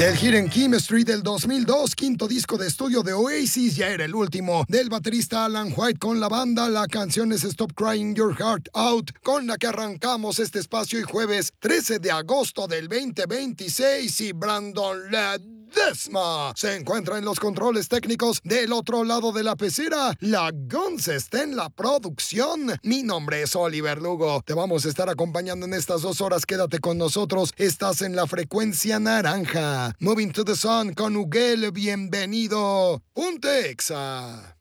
Del Hidden Chemistry del 2002, quinto disco de estudio de Oasis, ya era el último, del baterista Alan White con la banda. La canción es Stop Crying Your Heart Out, con la que arrancamos este espacio y jueves 13 de agosto del 2026, y Brandon Ledesma se encuentra en los controles técnicos. Del otro lado de la pecera, la Guns está en la producción. Mi nombre es Oliver Lugo. Te vamos a estar acompañando en estas 2 horas. Quédate con nosotros. Estás en la frecuencia naranja. Moving to the Sun con Ugel. Bienvenido. Punta Exa.